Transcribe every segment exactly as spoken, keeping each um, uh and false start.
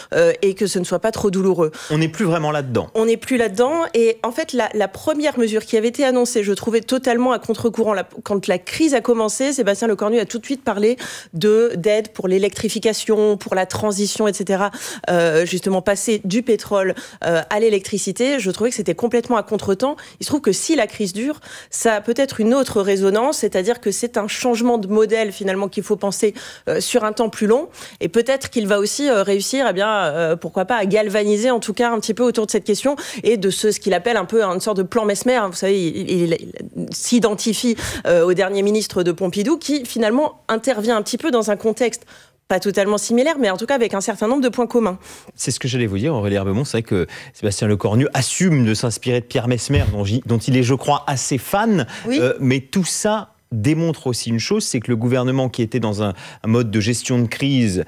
euh, et que ce ne soit pas trop douloureux. On n'est plus vraiment là-dedans. On n'est plus là-dedans. Et en fait, la, la première mesure qui avait été annoncée, je trouvais totalement à contre-courant. La, quand la crise a commencé, Sébastien Lecornu a tout de suite parlé de, d'aide pour l'électrification, pour la transition, et cetera. Euh, justement, passer du pétrole euh, à l'électricité. Je trouvais que c'était complètement à contre-temps. Il se trouve que si la crise dure, ça a peut-être une autre résonance, c'est-à-dire que c'est un changement de modèle finalement qu'il faut penser euh, sur un temps plus long. Et peut-être qu'il va aussi euh, réussir, eh bien, euh, pourquoi pas, à galvaniser en tout cas un petit peu autour de cette question et de ce, ce qu'il appelle un peu une sorte de plan Messmer. Vous savez, il, il, il s'identifie euh, au dernier ministre de Pompidou qui finalement intervient un petit peu dans un contexte pas totalement similaire, mais en tout cas avec un certain nombre de points communs. C'est ce que j'allais vous dire, Aurélie Herbemont. C'est vrai que Sébastien Lecornu assume de s'inspirer de Pierre Messmer, dont, dont il est, je crois, assez fan. Oui. Euh, mais tout ça démontre aussi une chose, c'est que le gouvernement qui était dans un, un mode de gestion de crise,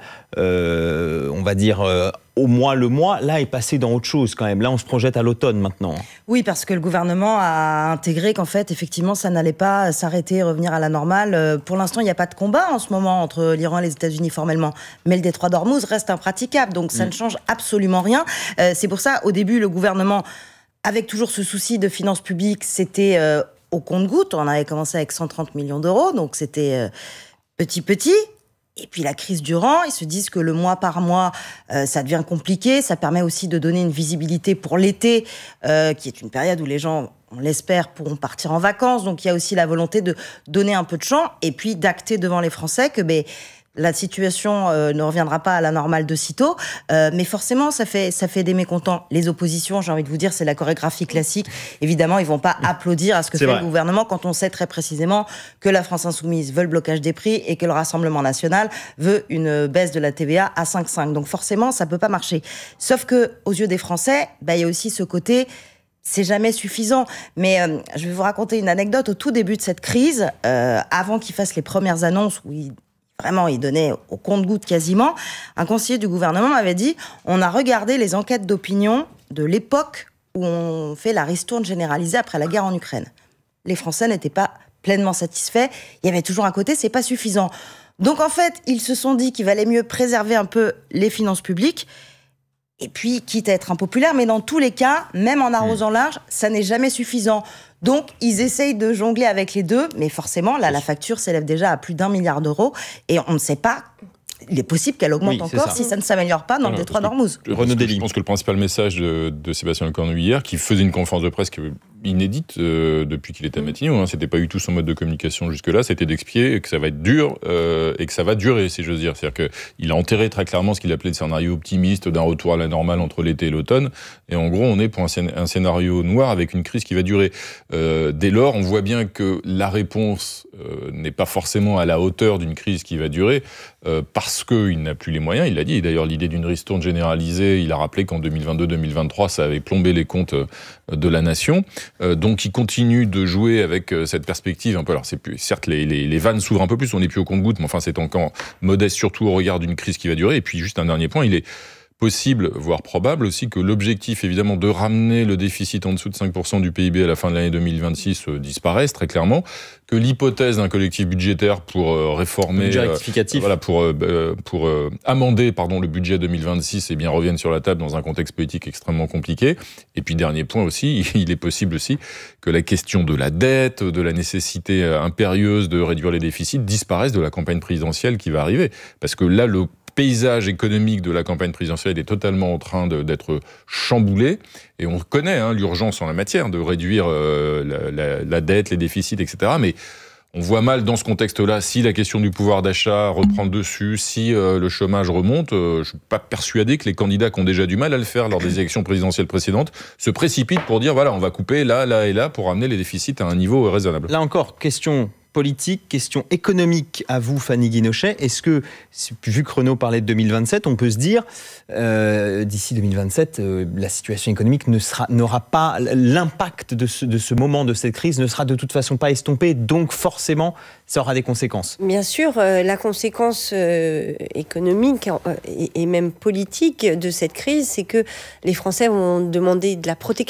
euh, on va dire euh, au mois le mois, là est passé dans autre chose quand même. Là, on se projette à l'automne maintenant. Oui, parce que le gouvernement a intégré qu'en fait, effectivement, ça n'allait pas s'arrêter et revenir à la normale. Pour l'instant, il n'y a pas de combat en ce moment entre l'Iran et les États-Unis formellement, mais le détroit d'Ormuz reste impraticable, donc ça mmh. ne change absolument rien. Euh, c'est pour ça, au début, le gouvernement, avec toujours ce souci de finances publiques, c'était euh, au compte-gouttes. On avait commencé avec cent trente millions d'euros, donc c'était euh, petit petit. Et puis la crise durant, ils se disent que le mois par mois, euh, ça devient compliqué. Ça permet aussi de donner une visibilité pour l'été, euh, qui est une période où les gens, on l'espère, pourront partir en vacances. Donc il y a aussi la volonté de donner un peu de champ et puis d'acter devant les Français que ben, la situation euh, ne reviendra pas à la normale de sitôt, euh, mais forcément, ça fait, ça fait des mécontents. Les oppositions, j'ai envie de vous dire, c'est la chorégraphie classique. Évidemment, ils vont pas applaudir à ce que c'est fait vrai. Le gouvernement quand on sait très précisément que la France Insoumise veut le blocage des prix et que le Rassemblement National veut une baisse de la T V A à cinq virgule cinq. Donc forcément, ça peut pas marcher. Sauf que, aux yeux des Français, bah, il y a aussi ce côté... C'est jamais suffisant. Mais euh, je vais vous raconter une anecdote. Au tout début de cette crise, euh, avant qu'ils fassent les premières annonces où ils Vraiment, il donnait au compte-gouttes quasiment. Un conseiller du gouvernement m'avait dit « On a regardé les enquêtes d'opinion de l'époque où on fait la ristourne généralisée après la guerre en Ukraine. Les Français n'étaient pas pleinement satisfaits. Il y avait toujours un côté, c'est pas suffisant. » Donc en fait, ils se sont dit qu'il valait mieux préserver un peu les finances publiques. Et puis, quitte à être impopulaire, mais dans tous les cas, même en arrosant large, ça n'est jamais suffisant. Donc, ils essayent de jongler avec les deux, mais forcément, là, la facture s'élève déjà à plus d'un milliard d'euros, et on ne sait pas... Il est possible qu'elle augmente oui, encore ça. si ça ne s'améliore pas dans non, le détroit d'Ormuz. Renaud Dely. Je pense que le principal message de, de Sébastien Lecornu hier, qui faisait une conférence de presse inédite euh, depuis qu'il était à Matignon, hein, c'était pas du tout son mode de communication jusque-là, c'était d'expliquer que ça va être dur euh, et que ça va durer, si j'ose dire. C'est-à-dire qu'il a enterré très clairement ce qu'il appelait le scénario optimiste d'un retour à la normale entre l'été et l'automne. Et en gros, on est pour un, scén- un scénario noir avec une crise qui va durer. Euh, dès lors, on voit bien que la réponse euh, n'est pas forcément à la hauteur d'une crise qui va durer, euh, parce qu'il n'a plus les moyens, il l'a dit. D'ailleurs, l'idée d'une ristourne généralisée, il a rappelé qu'en deux mille vingt-deux deux mille vingt-trois, ça avait plombé les comptes de la nation. Euh, donc, il continue de jouer avec euh, cette perspective un peu. Alors, c'est plus, certes, les, les, les vannes s'ouvrent un peu plus, on n'est plus au compte-gouttes, mais enfin, c'est encore modeste, surtout au regard d'une crise qui va durer. Et puis, juste un dernier point, il est possible, voire probable aussi, que l'objectif, évidemment, de ramener le déficit en dessous de cinq pour cent du P I B à la fin de l'année deux mille vingt-six euh, disparaisse, très clairement, que l'hypothèse d'un collectif budgétaire pour euh, réformer... Budget rectificatif. Euh, voilà, pour, euh, pour euh, amender pardon, le budget deux mille vingt-six, eh bien, revienne sur la table dans un contexte politique extrêmement compliqué. Et puis, dernier point aussi, il est possible aussi que la question de la dette, de la nécessité impérieuse de réduire les déficits disparaisse de la campagne présidentielle qui va arriver. Parce que là, le paysage économique de la campagne présidentielle est totalement en train de, d'être chamboulé, et on connaît hein, l'urgence en la matière de réduire euh, la, la, la dette, les déficits, et cetera. Mais on voit mal dans ce contexte-là, si la question du pouvoir d'achat reprend le dessus, si euh, le chômage remonte, euh, je ne suis pas persuadé que les candidats qui ont déjà du mal à le faire lors des élections présidentielles précédentes se précipitent pour dire voilà, on va couper là, là et là pour ramener les déficits à un niveau raisonnable. Là encore, question politique, question économique à vous, Fanny Guinochet. Est-ce que, vu que Renaud parlait de deux mille vingt-sept, on peut se dire, euh, d'ici deux mille vingt-sept, euh, la situation économique ne sera, n'aura pas, l'impact de ce, de ce moment, de cette crise, ne sera de toute façon pas estompé, donc forcément, ça aura des conséquences. Bien sûr, euh, la conséquence euh, économique euh, et, et même politique de cette crise, c'est que les Français vont demander de la protection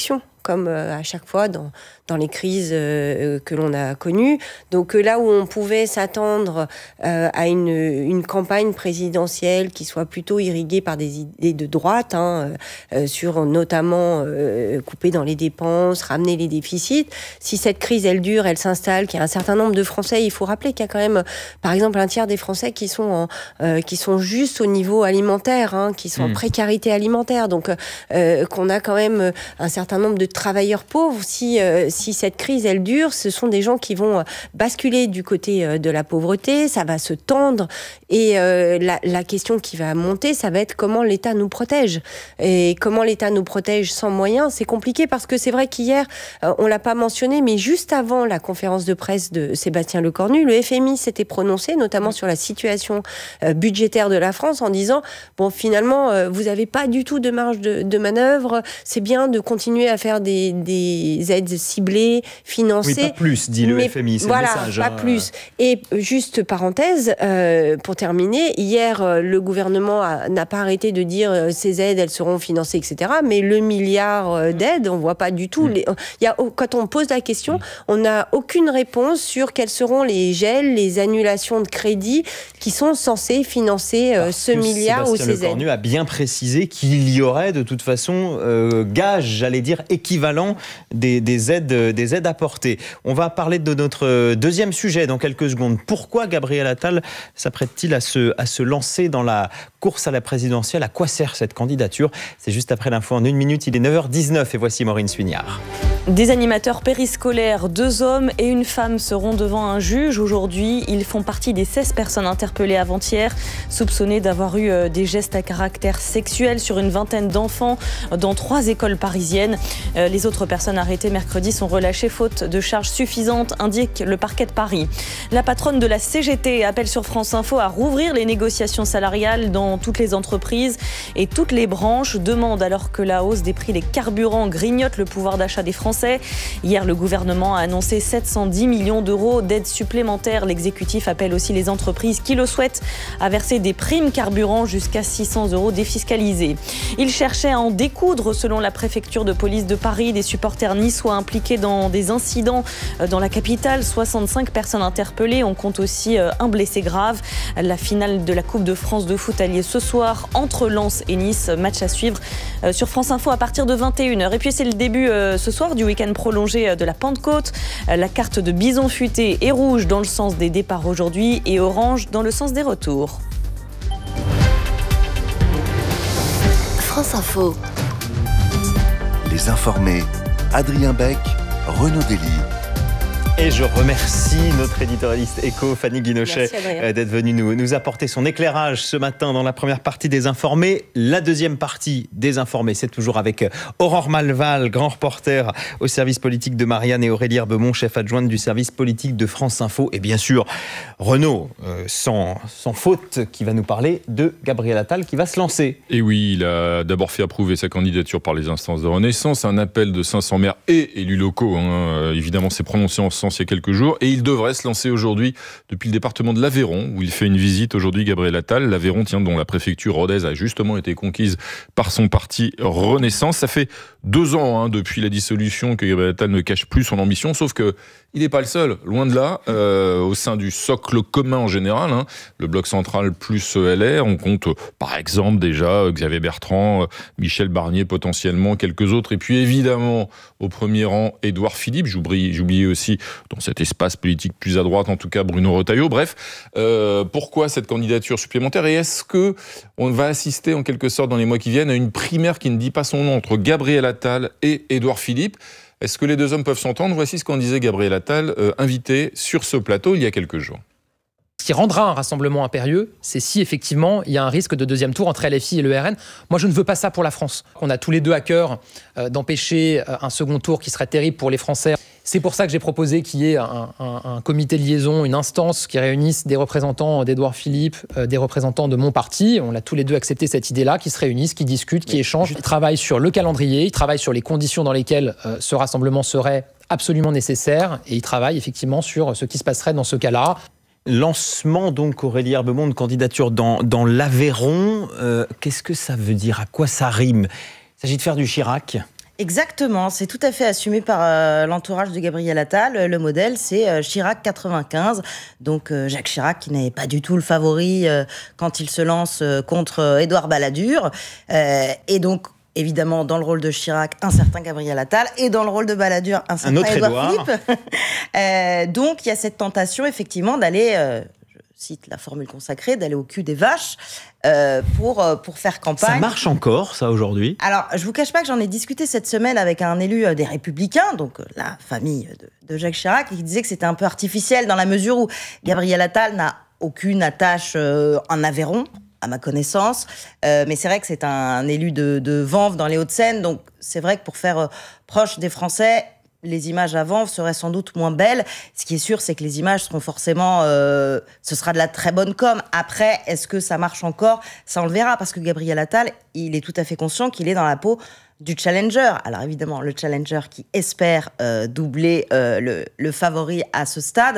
comme euh, à chaque fois dans, dans les crises euh, que l'on a connues. Donc euh, là où on pouvait s'attendre euh, à une, une campagne présidentielle qui soit plutôt irriguée par des idées de droite, hein, euh, sur notamment euh, couper dans les dépenses, ramener les déficits, si cette crise elle dure, elle s'installe, qu'il y a un certain nombre de Français, il faut rappeler qu'il y a quand même, par exemple, un tiers des Français qui sont, en, euh, qui sont juste au niveau alimentaire, hein, qui sont mmh. en précarité alimentaire, donc euh, qu'on a quand même un certain nombre de travailleurs pauvres. Si, euh, si cette crise elle dure, ce sont des gens qui vont basculer du côté euh, de la pauvreté, ça va se tendre, et euh, la, la question qui va monter, ça va être comment l'État nous protège. Et comment l'État nous protège sans moyens, c'est compliqué parce que c'est vrai qu'hier, euh, on l'a pas mentionné, mais juste avant la conférence de presse de Sébastien Lecornu, le F M I s'était prononcé, notamment sur la situation euh, budgétaire de la France, en disant, bon, finalement, euh, vous n'avez pas du tout de marge de, de manœuvre, c'est bien de continuer à faire des, des aides ciblées, financées. Oui, pas plus, dit le F M I, c'est voilà, le message. Pas hein. plus. Et juste parenthèse, euh, pour terminer, hier, euh, le gouvernement a, n'a pas arrêté de dire euh, ces aides, elles seront financées, et cetera. Mais le milliard euh, d'aides, on voit pas du tout. Mmh. Les, y a, quand on pose la question, mmh. on n'a aucune réponse sur quels seront les gels, les annulations de crédits qui sont censés financer euh, ce milliard ou ces aides. Sébastien Lecornu a bien précisé qu'il y aurait de toute façon euh, gage, j'allais dire équivalent des, des aides, des aides apportées. On va parler de notre deuxième sujet dans quelques secondes. Pourquoi Gabriel Attal s'apprête-t-il à se, à se lancer dans la course à la présidentielle? À quoi sert cette candidature? C'est juste après l'info en une minute. Il est neuf heures dix-neuf et voici Maureen Suignard. Des animateurs périscolaires, deux hommes et une femme seront devant un juge aujourd'hui. Ils font partie des seize personnes interpellées avant-hier, soupçonnées d'avoir eu des gestes à caractère sexuel sur une vingtaine d'enfants dans trois écoles parisiennes. Les autres personnes arrêtées mercredi sont relâchées faute de charges suffisantes, indique le parquet de Paris. La patronne de la C G T appelle sur France Info à rouvrir les négociations salariales dans toutes les entreprises et toutes les branches, demande alors que la hausse des prix des carburants grignote le pouvoir d'achat des Français. Hier, le gouvernement a annoncé sept cent dix millions d'euros d'aides supplémentaires. L'exécutif appelle aussi les entreprises qui le souhaitent à verser des primes carburant jusqu'à six cents euros défiscalisés. Il cherchait à en découdre selon la préfecture de police de Paris. Des supporters niçois impliqués dans des incidents dans la capitale. soixante-cinq personnes interpellées. On compte aussi un blessé grave. La finale de la Coupe de France de foot a lieu ce soir entre Lens et Nice. Match à suivre sur France Info à partir de vingt et une heures. Et puis c'est le début ce soir du week-end prolongé de la Pentecôte. La carte de bison futé est rouge dans le sens des départs aujourd'hui et orange dans le sens des retours. France Info. Les informés, Adrien Beck, Renaud Dely. Et je remercie notre éditorialiste éco, Fanny Guinochet, d'être venue nous, nous apporter son éclairage ce matin dans la première partie des Informés. La deuxième partie des Informés, c'est toujours avec Aurore Malval, grand reporter au service politique de Marianne, et Aurélie Herbemont, chef adjointe du service politique de France Info. Et bien sûr, Renaud, euh, sans, sans faute, qui va nous parler de Gabriel Attal qui va se lancer. Et oui, il a d'abord fait approuver sa candidature par les instances de Renaissance. Un appel de cinq cents maires et élus locaux, hein, évidemment, s'est prononcé en il y a quelques jours, et il devrait se lancer aujourd'hui depuis le département de l'Aveyron, où il fait une visite aujourd'hui, Gabriel Attal. L'Aveyron, tiens, dont la préfecture Rodez a justement été conquise par son parti Renaissance. Ça fait deux ans hein, depuis la dissolution que Gabriel Attal ne cache plus son ambition, sauf que il n'est pas le seul, loin de là, euh, au sein du socle commun en général, hein, le bloc central plus L R, on compte par exemple déjà Xavier Bertrand, Michel Barnier potentiellement, quelques autres, et puis évidemment au premier rang Édouard Philippe, j'oublie, j'oubliais aussi dans cet espace politique plus à droite en tout cas Bruno Retailleau. Bref, euh, pourquoi cette candidature supplémentaire, et est-ce que on va assister en quelque sorte dans les mois qui viennent à une primaire qui ne dit pas son nom entre Gabriel Attal et Édouard Philippe? Est-ce que les deux hommes peuvent s'entendre? Voici ce qu'en disait Gabriel Attal, euh, invité sur ce plateau il y a quelques jours. Ce qui rendra un rassemblement impérieux, c'est si effectivement il y a un risque de deuxième tour entre L F I et le R N. Moi, je ne veux pas ça pour la France. On a tous les deux à cœur euh, d'empêcher euh, un second tour qui serait terrible pour les Français. C'est pour ça que j'ai proposé qu'il y ait un, un, un comité de liaison, une instance qui réunisse des représentants d'Édouard Philippe, euh, des représentants de mon parti. On a tous les deux accepté cette idée-là, qui se réunissent, qui discutent, qui échangent. Ils travaillent sur le calendrier, ils travaillent sur les conditions dans lesquelles euh, ce rassemblement serait absolument nécessaire, et ils travaillent effectivement sur ce qui se passerait dans ce cas-là. Lancement donc, Aurélie Herbemont, de candidature dans, dans l'Aveyron. Euh, qu'est-ce que ça veut dire? À quoi ça rime? Il s'agit de faire du Chirac? Exactement, c'est tout à fait assumé par euh, l'entourage de Gabriel Attal. Le modèle, c'est euh, Chirac quatre-vingt-quinze. Donc euh, Jacques Chirac, qui n'est pas du tout le favori euh, quand il se lance euh, contre euh, Édouard Balladur. Euh, et donc, évidemment, dans le rôle de Chirac, un certain Gabriel Attal. Et dans le rôle de Balladur, un certain un Édouard Philippe. euh, donc, il y a cette tentation, effectivement, d'aller... Euh, cite la formule consacrée, d'aller au cul des vaches euh, pour, euh, pour faire campagne. Ça marche encore, ça, aujourd'hui ? Alors, je vous cache pas que j'en ai discuté cette semaine avec un élu euh, des Républicains, donc euh, la famille de, de Jacques Chirac, qui disait que c'était un peu artificiel dans la mesure où Gabriel Attal n'a aucune attache euh, en Aveyron, à ma connaissance, euh, mais c'est vrai que c'est un, un élu de, de Vanves dans les Hauts-de-Seine, donc c'est vrai que pour faire euh, proche des Français, les images à Vanves seraient sans doute moins belles. Ce qui est sûr, c'est que les images seront forcément... Euh, ce sera de la très bonne com. Après, est-ce que ça marche encore ? Ça, on le verra, parce que Gabriel Attal, il est tout à fait conscient qu'il est dans la peau du challenger. Alors évidemment, le challenger qui espère euh, doubler euh, le, le favori à ce stade.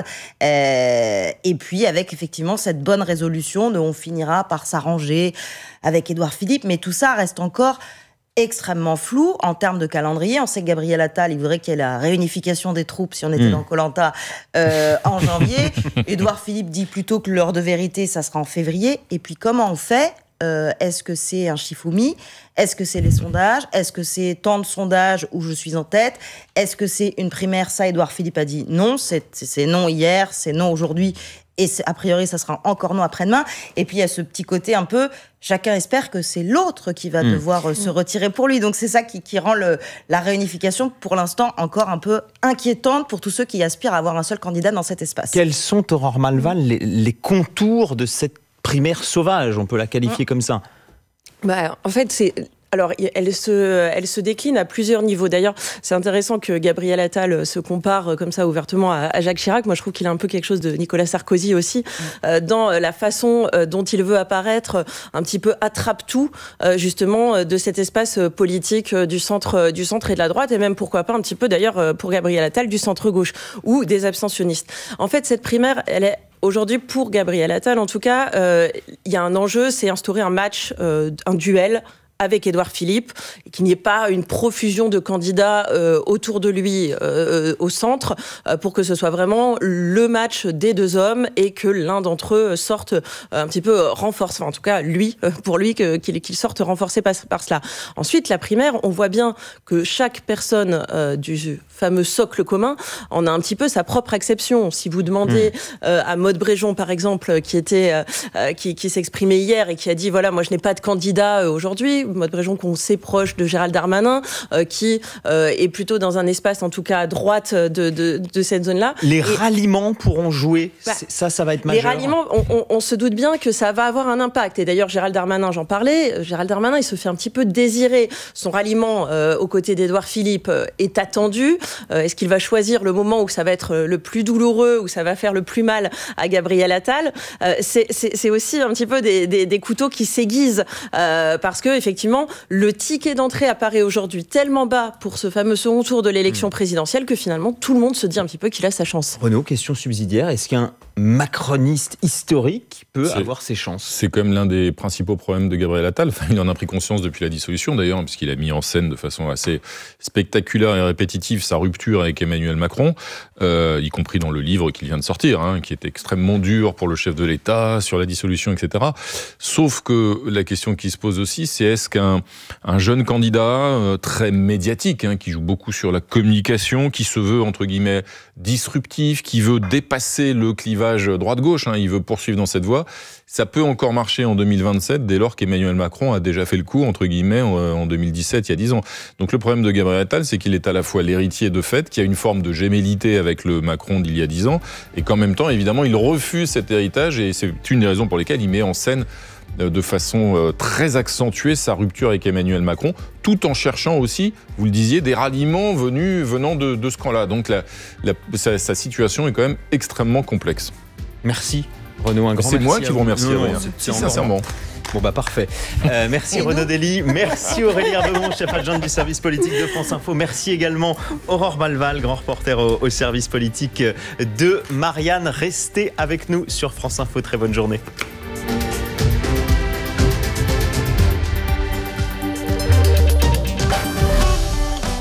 Euh, et puis, avec effectivement cette bonne résolution de on finira par s'arranger avec Édouard Philippe. Mais tout ça reste encore... extrêmement flou en termes de calendrier. On sait que Gabriel Attal, il voudrait qu'il y ait la réunification des troupes, si on était mmh. dans Koh-Lanta, euh, en janvier. Édouard Philippe dit plutôt que l'heure de vérité, ça sera en février. Et puis, comment on fait ? euh, Est-ce que c'est un Shifumi ? Est-ce que c'est les sondages ? Est-ce que c'est tant de sondages où je suis en tête ? Est-ce que c'est une primaire ? Ça, Édouard Philippe a dit non. C'est, c'est non hier, c'est non aujourd'hui. Et a priori, ça sera encore non après-demain. Et puis, il y a ce petit côté un peu... Chacun espère que c'est l'autre qui va mmh. devoir euh, se retirer pour lui. Donc, c'est ça qui, qui rend le, la réunification, pour l'instant, encore un peu inquiétante pour tous ceux qui aspirent à avoir un seul candidat dans cet espace. Quels sont, Aurore Malval, les, les contours de cette primaire sauvage ? On peut la qualifier mmh. comme ça. Bah, en fait, c'est... Alors, elle se, elle se décline à plusieurs niveaux. D'ailleurs, c'est intéressant que Gabriel Attal se compare comme ça ouvertement à, à Jacques Chirac. Moi, je trouve qu'il a un peu quelque chose de Nicolas Sarkozy aussi, mmh. euh, dans la façon dont il veut apparaître, un petit peu attrape-tout, euh, justement, de cet espace politique du centre, du centre et de la droite, et même, pourquoi pas, un petit peu, d'ailleurs, pour Gabriel Attal, du centre-gauche, ou des abstentionnistes. En fait, cette primaire, elle est... Aujourd'hui, pour Gabriel Attal, en tout cas, il euh, y a un enjeu, c'est instaurer un match, euh, un duel avec Édouard Philippe, et qu'il n'y ait pas une profusion de candidats euh, autour de lui euh, au centre, euh, pour que ce soit vraiment le match des deux hommes et que l'un d'entre eux sorte euh, un petit peu renforcé, enfin, en tout cas lui, euh, pour lui, que, qu'il, qu'il sorte renforcé par, par cela. Ensuite, la primaire, on voit bien que chaque personne euh, du fameux socle commun en a un petit peu sa propre acception. Si vous demandez mmh. euh, à Maude Bréjon, par exemple, qui, était, euh, qui, qui s'exprimait hier et qui a dit, voilà, moi je n'ai pas de candidat euh, aujourd'hui, Maude Bréjon qu'on sait proche de Gérald Darmanin, euh, qui euh, est plutôt dans un espace, en tout cas à droite de, de, de cette zone-là. Les et, ralliements pourront jouer, bah, ça, ça va être majeur. Les ralliements, on, on, on se doute bien que ça va avoir un impact. Et d'ailleurs, Gérald Darmanin, j'en parlais, Gérald Darmanin, il se fait un petit peu désirer. Son ralliement euh, aux côtés d'Édouard Philippe euh, est attendu. Euh, est-ce qu'il va choisir le moment où ça va être le plus douloureux, où ça va faire le plus mal à Gabriel Attal ? euh, c'est, c'est, c'est aussi un petit peu des, des, des couteaux qui s'aiguisent, euh, parce que, effectivement, le ticket d'entrée apparaît aujourd'hui tellement bas pour ce fameux second tour de l'élection présidentielle que finalement tout le monde se dit un petit peu qu'il a sa chance. Renaud, question subsidiaire, est-ce qu'un macroniste historique peut c'est, avoir ses chances ? C'est quand même l'un des principaux problèmes de Gabriel Attal. Enfin, il en a pris conscience depuis la dissolution d'ailleurs, puisqu'il a mis en scène de façon assez spectaculaire et répétitive sa rupture avec Emmanuel Macron, euh, y compris dans le livre qu'il vient de sortir, hein, qui est extrêmement dur pour le chef de l'État, sur la dissolution, et cetera. Sauf que la question qui se pose aussi, c'est est-ce qu'un un jeune candidat euh, très médiatique, hein, qui joue beaucoup sur la communication, qui se veut, entre guillemets, disruptif, qui veut dépasser le clivage droite-gauche, hein, il veut poursuivre dans cette voie, ça peut encore marcher en deux mille vingt-sept, dès lors qu'Emmanuel Macron a déjà fait le coup, entre guillemets, en deux mille dix-sept, il y a dix ans. Donc le problème de Gabriel Attal, c'est qu'il est à la fois l'héritier de fait, qui a une forme de gémellité avec le Macron d'il y a dix ans, et qu'en même temps, évidemment, il refuse cet héritage, et c'est une des raisons pour lesquelles il met en scène de façon très accentuée sa rupture avec Emmanuel Macron, tout en cherchant aussi, vous le disiez, des ralliements venus, venant de, de ce camp-là. Donc la, la, sa, sa situation est quand même extrêmement complexe. Merci Renaud, un grand c'est merci. C'est moi qui vous remercie, non, Adrien. C'est sincèrement. Bon bah parfait. Euh, merci Renaud Dely, merci Aurélie Herbemont, chef adjointe du service politique de France Info. Merci également Aurore Malval, grand reporter au, au service politique de Marianne. Restez avec nous sur France Info. Très bonne journée.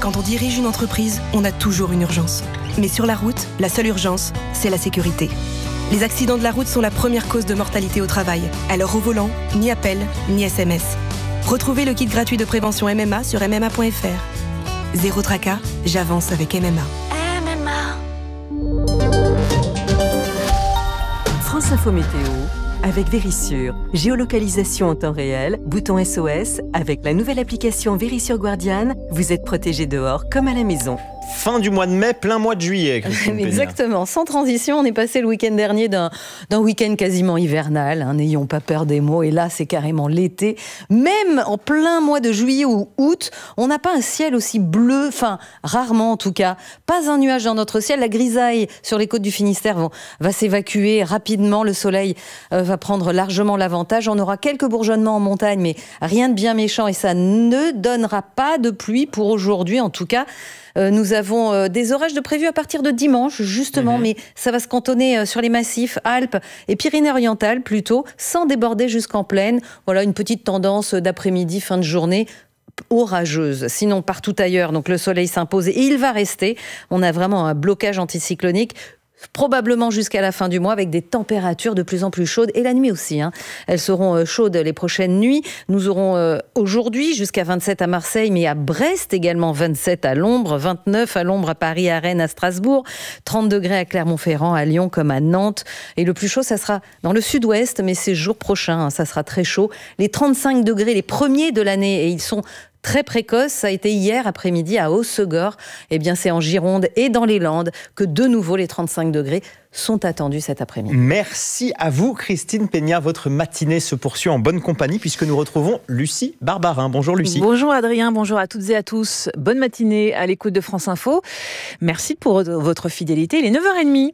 Quand on dirige une entreprise, on a toujours une urgence. Mais sur la route, la seule urgence, c'est la sécurité. Les accidents de la route sont la première cause de mortalité au travail. Alors au volant, ni appel, ni S M S. Retrouvez le kit gratuit de prévention M M A sur m m a point f r. Zéro tracas, j'avance avec M M A. M M A. France Info Météo avec Vérissure. Géolocalisation en temps réel, bouton S O S. Avec la nouvelle application Vérissure Guardian, vous êtes protégé dehors comme à la maison. Fin du mois de mai, plein mois de juillet, Christine Peña. Exactement. Sans transition, on est passé le week-end dernier d'un, d'un week-end quasiment hivernal. Hein, n'ayons pas peur des mots. Et là, c'est carrément l'été. Même en plein mois de juillet ou août, on n'a pas un ciel aussi bleu, enfin, rarement en tout cas. Pas un nuage dans notre ciel. La grisaille sur les côtes du Finistère vont, va s'évacuer rapidement. Le soleil euh, va prendre largement l'avantage. On aura quelques bourgeonnements en montagne, mais rien de bien méchant. Et ça ne donnera pas de pluie pour aujourd'hui, en tout cas. Euh, nous avons euh, des orages de prévus à partir de dimanche, justement, mmh. mais ça va se cantonner euh, sur les massifs, Alpes et Pyrénées-Orientales plutôt, sans déborder jusqu'en plaine. Voilà une petite tendance d'après-midi, fin de journée, orageuse. Sinon, partout ailleurs, donc le soleil s'impose et il va rester. On a vraiment un blocage anticyclonique. Probablement jusqu'à la fin du mois avec des températures de plus en plus chaudes et la nuit aussi. Hein. Elles seront euh, chaudes les prochaines nuits. Nous aurons euh, aujourd'hui jusqu'à vingt-sept à Marseille, mais à Brest également vingt-sept à l'ombre, vingt-neuf à l'ombre à Paris, à Rennes, à Strasbourg, trente degrés à Clermont-Ferrand, à Lyon comme à Nantes. Et le plus chaud, ça sera dans le sud-ouest, mais c'est jour prochain, hein, ça sera très chaud. Les trente-cinq degrés, les premiers de l'année, et ils sont très précoce, ça a été hier après-midi à Hossegor. Eh bien, c'est en Gironde et dans les Landes que de nouveau les trente-cinq degrés sont attendus cet après-midi. Merci à vous, Christine Peña. Votre matinée se poursuit en bonne compagnie puisque nous retrouvons Lucie Barbarin. Bonjour Lucie. Bonjour Adrien, bonjour à toutes et à tous. Bonne matinée à l'écoute de France Info. Merci pour votre fidélité. Il est neuf heures trente.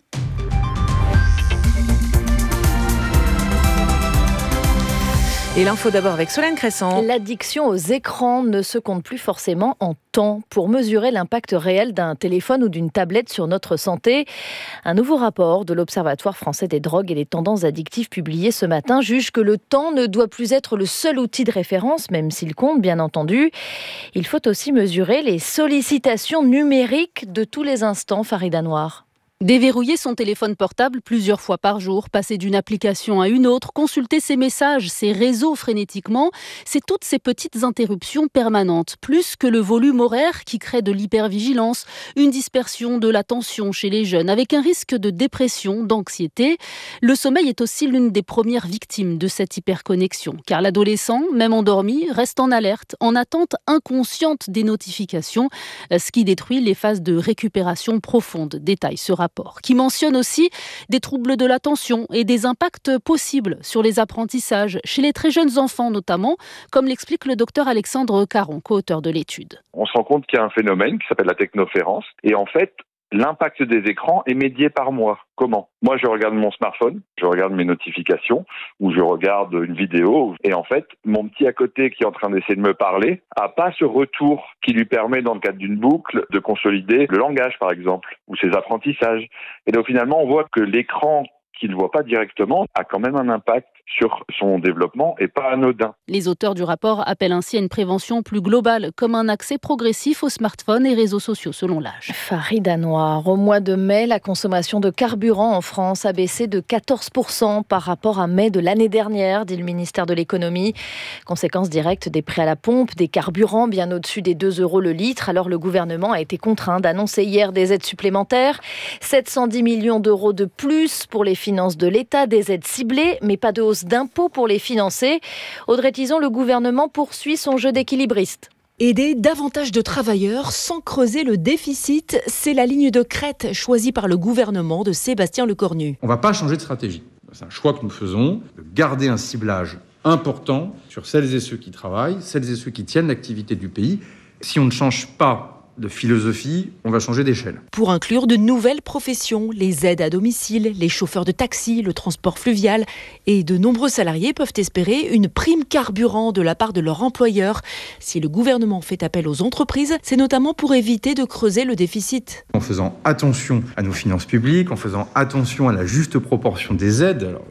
Et l'info d'abord avec Solène Crescent. L'addiction aux écrans ne se compte plus forcément en temps pour mesurer l'impact réel d'un téléphone ou d'une tablette sur notre santé. Un nouveau rapport de l'Observatoire français des drogues et des tendances addictives publié ce matin juge que le temps ne doit plus être le seul outil de référence, même s'il compte bien entendu. Il faut aussi mesurer les sollicitations numériques de tous les instants, Farida Noir. Déverrouiller son téléphone portable plusieurs fois par jour, passer d'une application à une autre, consulter ses messages, ses réseaux frénétiquement, c'est toutes ces petites interruptions permanentes, plus que le volume horaire qui crée de l'hypervigilance, une dispersion de l'attention chez les jeunes, avec un risque de dépression, d'anxiété. Le sommeil est aussi l'une des premières victimes de cette hyperconnexion, car l'adolescent, même endormi, reste en alerte, en attente inconsciente des notifications, ce qui détruit les phases de récupération profonde, détaille ce rapport. Qui mentionne aussi des troubles de l'attention et des impacts possibles sur les apprentissages, chez les très jeunes enfants notamment, comme l'explique le docteur Alexandre Caron, co-auteur de l'étude. On se rend compte qu'il y a un phénomène qui s'appelle la technoférence, et en fait, l'impact des écrans est médié par moi. Comment ? Moi, je regarde mon smartphone, je regarde mes notifications, ou je regarde une vidéo, et en fait, mon petit à côté qui est en train d'essayer de me parler a pas ce retour qui lui permet, dans le cadre d'une boucle, de consolider le langage, par exemple, ou ses apprentissages. Et donc, finalement, on voit que l'écran qu'il ne voit pas directement a quand même un impact sur son développement et pas anodin. Les auteurs du rapport appellent ainsi à une prévention plus globale, comme un accès progressif aux smartphones et réseaux sociaux selon l'âge. Farida Noir, au mois de mai, la consommation de carburant en France a baissé de quatorze pour cent par rapport à mai de l'année dernière, dit le ministère de l'économie. Conséquence directe des prix à la pompe, des carburants bien au-dessus des deux euros le litre. Alors le gouvernement a été contraint d'annoncer hier des aides supplémentaires. sept cent dix millions d'euros de plus pour les finances de l'État, des aides ciblées, mais pas de hausse d'impôts pour les financer. Audrey Tison, le gouvernement poursuit son jeu d'équilibriste. Aider davantage de travailleurs sans creuser le déficit, c'est la ligne de crête choisie par le gouvernement de Sébastien Lecornu. On ne va pas changer de stratégie. C'est un choix que nous faisons, de garder un ciblage important sur celles et ceux qui travaillent, celles et ceux qui tiennent l'activité du pays. Si on ne change pas de philosophie, on va changer d'échelle. Pour inclure de nouvelles professions, les aides à domicile, les chauffeurs de taxi, le transport fluvial, et de nombreux salariés peuvent espérer une prime carburant de la part de leur employeur. Si le gouvernement fait appel aux entreprises, c'est notamment pour éviter de creuser le déficit. En faisant attention à nos finances publiques, en faisant attention à la juste proportion des aides, alors,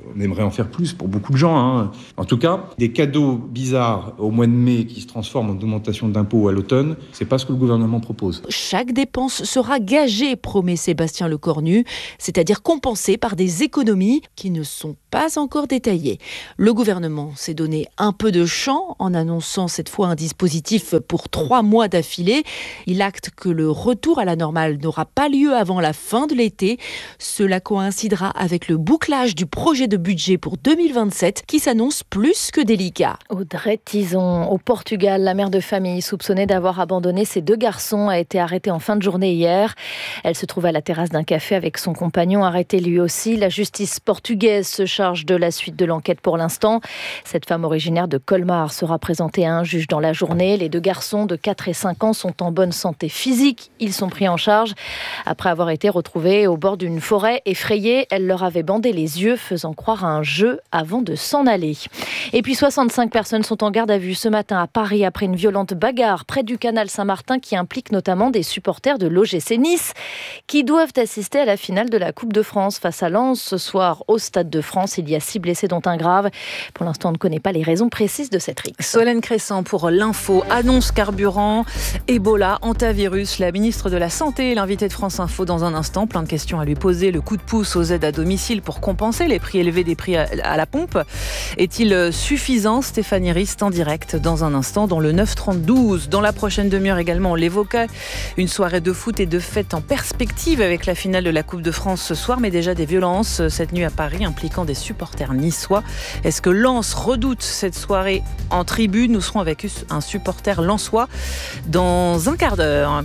On aimerait en faire plus pour beaucoup de gens. Hein. En tout cas, des cadeaux bizarres au mois de mai qui se transforment en augmentation d'impôts à l'automne, c'est pas ce que le gouvernement propose. Chaque dépense sera gagée, promet Sébastien Lecornu, c'est-à-dire compensée par des économies qui ne sont pas encore détaillées. Le gouvernement s'est donné un peu de champ en annonçant cette fois un dispositif pour trois mois d'affilée. Il acte que le retour à la normale n'aura pas lieu avant la fin de l'été. Cela coïncidera avec le bouclage du projet de budget pour deux mille vingt-sept qui s'annonce plus que délicat. Audrey Tison, au Portugal, la mère de famille soupçonnée d'avoir abandonné ses deux garçons a été arrêtée en fin de journée hier. Elle se trouve à la terrasse d'un café avec son compagnon, arrêté lui aussi. La justice portugaise se charge de la suite de l'enquête pour l'instant. Cette femme originaire de Colmar sera présentée à un juge dans la journée. Les deux garçons de quatre et cinq ans sont en bonne santé physique. Ils sont pris en charge après avoir été retrouvés au bord d'une forêt effrayée. Elle leur avait bandé les yeux, faisant croire à un jeu avant de s'en aller. Et puis soixante-cinq personnes sont en garde à vue ce matin à Paris après une violente bagarre près du canal Saint-Martin qui implique notamment des supporters de l'O G C Nice qui doivent assister à la finale de la Coupe de France face à Lens ce soir au Stade de France. Il y a six blessés dont un grave. Pour l'instant, on ne connaît pas les raisons précises de cette rixe. Solène Crescent pour l'info. Annonce carburant, Ebola, hantavirus. La ministre de la Santé est l'invitée de France Info dans un instant. Plein de questions à lui poser. Le coup de pouce aux aides à domicile pour compenser les prix élevés des prix à la pompe est-il suffisant? Stéphanie Rist en direct dans un instant dans le neuf trente douze. Dans la prochaine demi-heure également, on l'évoquait, une soirée de foot et de fête en perspective avec la finale de la Coupe de France ce soir, mais déjà des violences cette nuit à Paris impliquant des supporters niçois. Est-ce que Lens redoute cette soirée en tribune? Nous serons avec un supporter lensois dans un quart d'heure.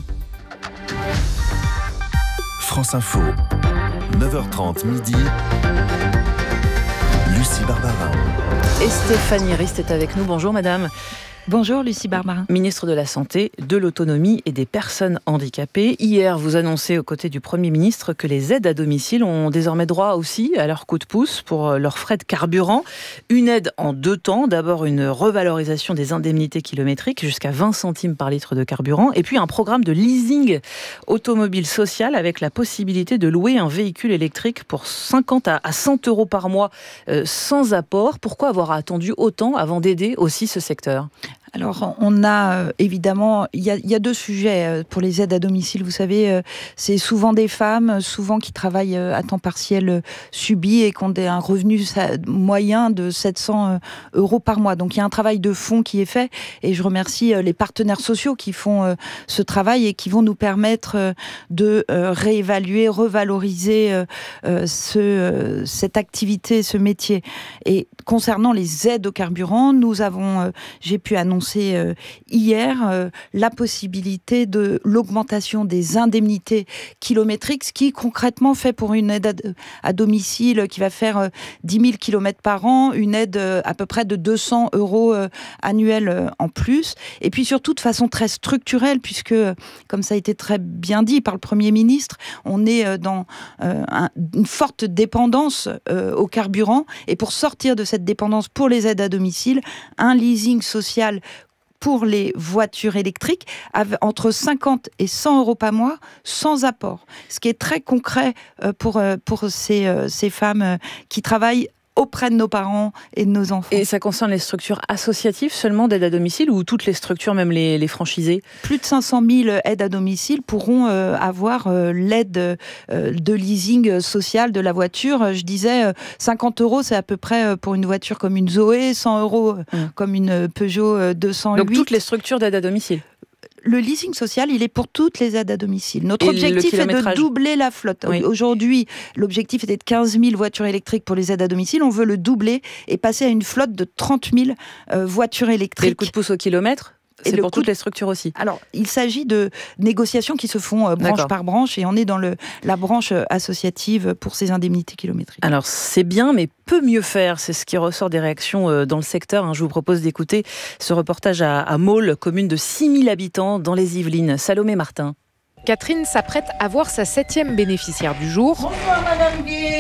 France Info, neuf heures trente midi. Lucie Barbarin. Et Stéphanie Rist est avec nous. Bonjour madame. Bonjour Lucie Barbarin. Ministre de la Santé, de l'Autonomie et des Personnes Handicapées. Hier, vous annoncez aux côtés du Premier ministre que les aides à domicile ont désormais droit aussi à leur coup de pouce pour leurs frais de carburant. Une aide en deux temps. D'abord, une revalorisation des indemnités kilométriques jusqu'à vingt centimes par litre de carburant. Et puis, un programme de leasing automobile social avec la possibilité de louer un véhicule électrique pour cinquante à cent euros par mois euh, sans apport. Pourquoi avoir attendu autant avant d'aider aussi ce secteur ? Alors, on a euh, évidemment, il y a, y a deux sujets euh, pour les aides à domicile. Vous savez, euh, c'est souvent des femmes, souvent qui travaillent euh, à temps partiel euh, subi et qui ont des, un revenu ça, moyen de sept cents euros par mois. Donc, il y a un travail de fond qui est fait et je remercie euh, les partenaires sociaux qui font euh, ce travail et qui vont nous permettre euh, de euh, réévaluer, revaloriser euh, euh, ce, euh, cette activité, ce métier. Et concernant les aides au carburant, nous avons, euh, j'ai pu annoncer euh, hier euh, la possibilité de l'augmentation des indemnités kilométriques, ce qui concrètement fait pour une aide à, à domicile qui va faire euh, dix mille kilomètres par an, une aide euh, à peu près de deux cents euros euh, annuels euh, en plus. Et puis surtout de façon très structurelle, puisque, comme ça a été très bien dit par le Premier ministre, on est euh, dans euh, un, une forte dépendance euh, au carburant. Et pour sortir de cette dépendance pour les aides à domicile, un leasing social pour les voitures électriques, entre cinquante et cent euros par mois, sans apport. Ce qui est très concret pour, pour ces, ces femmes qui travaillent auprès de nos parents et de nos enfants. Et ça concerne les structures associatives seulement d'aide à domicile ou toutes les structures, même les, les franchisés? Plus de cinq cent mille aides à domicile pourront euh, avoir euh, l'aide euh, de leasing social de la voiture. Je disais, euh, cinquante euros, c'est à peu près euh, pour une voiture comme une Zoé, cent euros euh, mmh. comme une Peugeot deux cent huit. Donc toutes les structures d'aide à domicile? Le leasing social, il est pour toutes les aides à domicile. Notre et objectif est de doubler la flotte. Oui. Aujourd'hui, l'objectif était de quinze mille voitures électriques pour les aides à domicile. On veut le doubler et passer à une flotte de trente mille euh, voitures électriques. Et le coup de pouce au kilomètre ? C'est pour toutes les structures aussi. Alors, il s'agit de négociations qui se font euh, branche D'accord. par branche et on est dans le, la branche associative pour ces indemnités kilométriques. Alors, c'est bien, mais peut mieux faire. C'est ce qui ressort des réactions euh, dans le secteur. Je vous propose d'écouter ce reportage à, à Maule, commune de six mille habitants dans les Yvelines. Salomé Martin. Catherine s'apprête à voir sa septième bénéficiaire du jour. Bonsoir Madame Gué.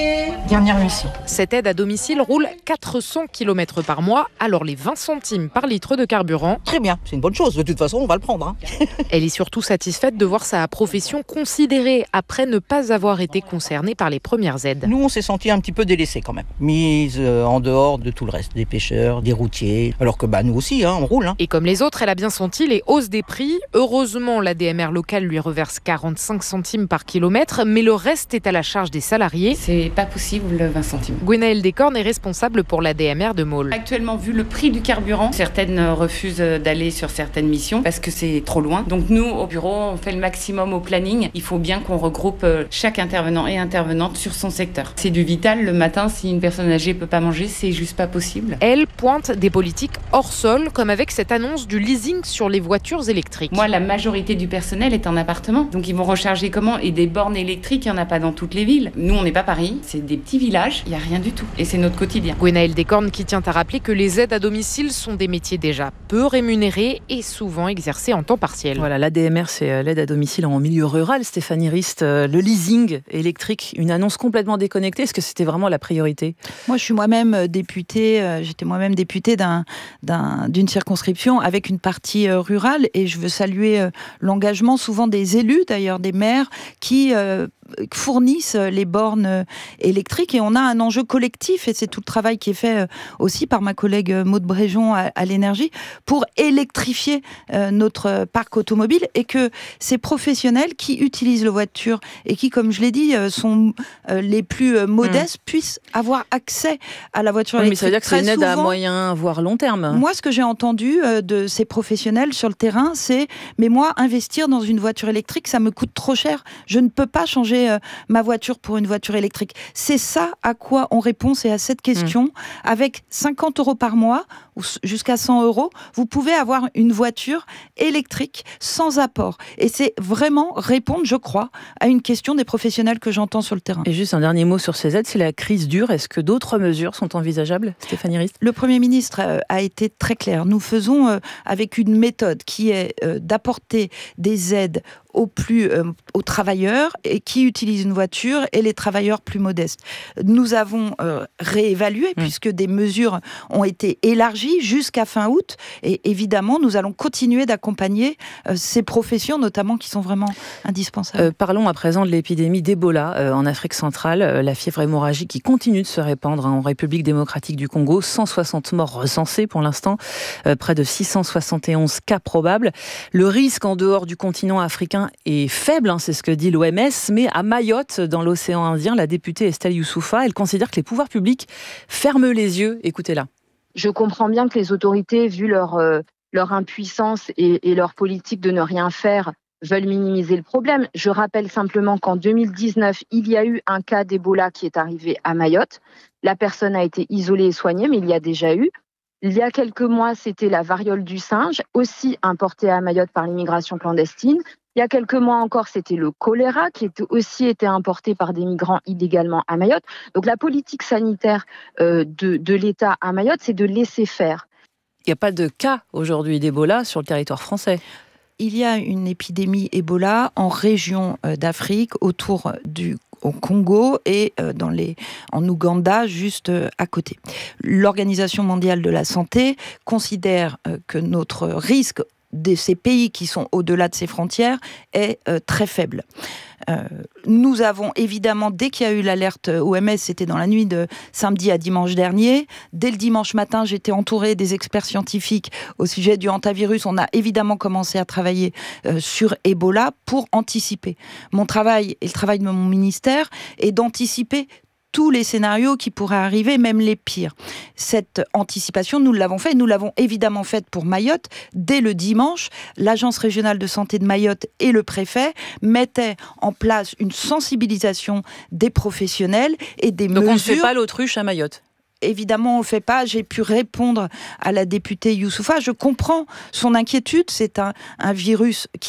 Dernière mission. Cette aide à domicile roule quatre cents kilomètres par mois, alors les vingt centimes par litre de carburant. Très bien, c'est une bonne chose. De toute façon, on va le prendre. Hein. Elle est surtout satisfaite de voir sa profession considérée après ne pas avoir été concernée par les premières aides. Nous, on s'est sentis un petit peu délaissés quand même. Mise en dehors de tout le reste, des pêcheurs, des routiers. Alors que bah, nous aussi, hein, on roule. Hein. Et comme les autres, elle a bien senti les hausses des prix. Heureusement, la D M R locale lui reverse quarante-cinq centimes par kilomètre, mais le reste est à la charge des salariés. C'est pas possible. vingt centimes. Gwenaëlle Descornes est responsable pour la D M R de Maule. Actuellement, vu le prix du carburant, certaines refusent d'aller sur certaines missions parce que c'est trop loin. Donc nous, au bureau, on fait le maximum au planning. Il faut bien qu'on regroupe chaque intervenant et intervenante sur son secteur. C'est du vital. Le matin, si une personne âgée peut pas manger, c'est juste pas possible. Elle pointe des politiques hors sol, comme avec cette annonce du leasing sur les voitures électriques. Moi, la majorité du personnel est en appartement. Donc ils vont recharger comment ? Et des bornes électriques, il n'y en a pas dans toutes les villes. Nous, on n'est pas Paris. C'est des petits villages, il n'y a rien du tout. Et c'est notre quotidien. Gwenaëlle Descornes qui tient à rappeler que les aides à domicile sont des métiers déjà peu rémunérés et souvent exercés en temps partiel. Voilà, l'A D M R, c'est l'aide à domicile en milieu rural. Stéphanie Rist, le leasing électrique, une annonce complètement déconnectée. Est-ce que c'était vraiment la priorité ? Moi, je suis moi-même députée, j'étais moi-même députée d'un, d'un, d'une circonscription avec une partie rurale et je veux saluer l'engagement souvent des élus, d'ailleurs des maires, qui euh, fournissent les bornes électriques et on a un enjeu collectif et c'est tout le travail qui est fait aussi par ma collègue Maude Bréjon à, à l'énergie pour électrifier euh, notre parc automobile et que ces professionnels qui utilisent la voiture et qui, comme je l'ai dit, sont euh, les plus modestes mmh. puissent avoir accès à la voiture oui, électrique. Mais ça veut dire que c'est une aide souvent, à moyen voire long terme. Moi, ce que j'ai entendu euh, de ces professionnels sur le terrain, c'est mais moi, investir dans une voiture électrique, ça me coûte trop cher. Je ne peux pas changer euh, ma voiture pour une voiture électrique. C'est ça à quoi on répond, c'est à cette question. Mmh. Avec cinquante euros par mois, ou jusqu'à cent euros, vous pouvez avoir une voiture électrique sans apport. Et c'est vraiment répondre, je crois, à une question des professionnels que j'entends sur le terrain. Et juste un dernier mot sur ces aides, si la crise dure, est-ce que d'autres mesures sont envisageables, Stéphanie Rist ? Le Premier ministre a été très clair. Nous faisons avec une méthode qui est d'apporter des aides aux plus euh, aux travailleurs et qui utilisent une voiture et les travailleurs plus modestes. Nous avons euh, réévalué mmh. puisque des mesures ont été élargies jusqu'à fin août et évidemment nous allons continuer d'accompagner euh, ces professions notamment qui sont vraiment indispensables. Euh, parlons à présent de l'épidémie d'Ebola euh, en Afrique centrale, euh, la fièvre hémorragique qui continue de se répandre hein, en République démocratique du Congo, cent soixante morts recensés pour l'instant, euh, près de six cent soixante et onze cas probables. Le risque en dehors du continent africain est faible, hein, c'est ce que dit l'O M S, mais à Mayotte, dans l'océan Indien, la députée Estelle Youssoufa, elle considère que les pouvoirs publics ferment les yeux. Écoutez-la. Je comprends bien que les autorités, vu leur, euh, leur impuissance et, et leur politique de ne rien faire, veulent minimiser le problème. Je rappelle simplement qu'en deux mille dix-neuf, il y a eu un cas d'Ebola qui est arrivé à Mayotte. La personne a été isolée et soignée, mais il y a déjà eu. Il y a quelques mois, c'était la variole du singe, aussi importée à Mayotte par l'immigration clandestine. Il y a quelques mois encore, c'était le choléra qui était aussi été importé par des migrants illégalement à Mayotte. Donc la politique sanitaire euh, de, de l'État à Mayotte, c'est de laisser faire. Il n'y a pas de cas aujourd'hui d'Ebola sur le territoire français. Il y a une épidémie Ebola en région d'Afrique, autour du au Congo et dans les, en Ouganda, juste à côté. L'Organisation mondiale de la santé considère que notre risque de ces pays qui sont au-delà de ces frontières est euh, très faible. Euh, nous avons évidemment, dès qu'il y a eu l'alerte O M S, c'était dans la nuit de samedi à dimanche dernier, dès le dimanche matin, j'étais entourée des experts scientifiques au sujet du hantavirus. On a évidemment commencé à travailler euh, sur Ebola pour anticiper. Mon travail et le travail de mon ministère est d'anticiper tous les scénarios qui pourraient arriver, même les pires. Cette anticipation, nous l'avons fait. Nous l'avons évidemment faite pour Mayotte. Dès le dimanche, l'Agence régionale de santé de Mayotte et le préfet mettaient en place une sensibilisation des professionnels et des Donc mesures... Donc on ne fait pas l'autruche à Mayotte ? Évidemment, on ne le fait pas. J'ai pu répondre à la députée Youssoufa. Je comprends son inquiétude. C'est un, un virus qui est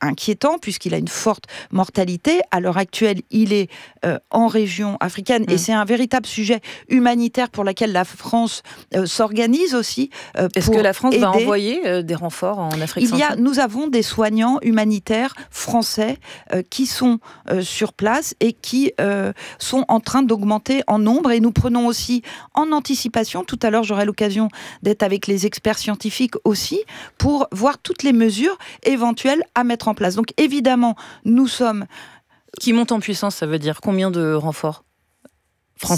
inquiétant puisqu'il a une forte mortalité. À l'heure actuelle, il est euh, en région africaine mmh. et c'est un véritable sujet humanitaire pour lequel la France euh, s'organise aussi. Euh, Est-ce que la France aider. va envoyer euh, des renforts en Afrique centrale ? Il y a, nous avons des soignants humanitaires français euh, qui sont euh, sur place et qui euh, sont en train d'augmenter en nombre. Et nous prenons aussi en anticipation, tout à l'heure j'aurai l'occasion d'être avec les experts scientifiques aussi, pour voir toutes les mesures éventuelles à mettre en place. Donc évidemment, nous sommes... Qui monte en puissance, ça veut dire combien de renforts français ?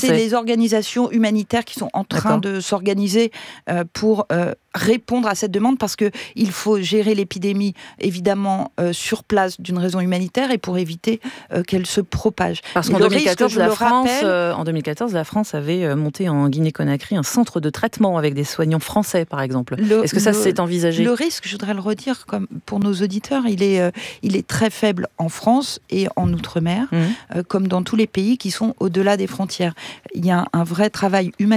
C'est les organisations humanitaires qui sont en train D'accord. de s'organiser euh, pour euh, répondre à cette demande, parce qu'il faut gérer l'épidémie, évidemment, euh, sur place d'une raison humanitaire et pour éviter euh, qu'elle se propage. Parce qu'en deux mille quatorze, la France, rappelle, euh, en deux mille quatorze, la France avait monté en Guinée-Conakry un centre de traitement avec des soignants français, par exemple. Le, Est-ce que ça, le, c'est envisagé ? Le risque, je voudrais le redire, comme pour nos auditeurs, il est, euh, il est très faible en France et en Outre-mer, mmh. euh, comme dans tous les pays qui sont au-delà des frontières. Il y a un, un vrai travail humanitaire